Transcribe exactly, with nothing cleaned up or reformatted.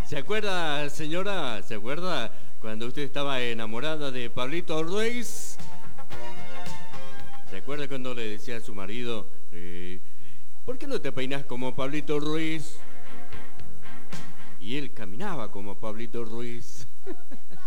¿Se acuerda, señora? ¿Se acuerda cuando usted estaba enamorada de Pablito Ruiz? ¿Se acuerda cuando le decía a su marido, eh, ¿por qué no te peinas como Pablito Ruiz? Y él caminaba como Pablito Ruiz.